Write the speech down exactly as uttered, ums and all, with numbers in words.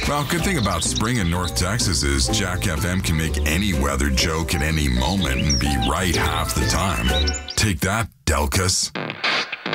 Well, good thing about spring in North Texas is Jack F M can make any weather joke at any moment and be right half the time. Take that, Delcus.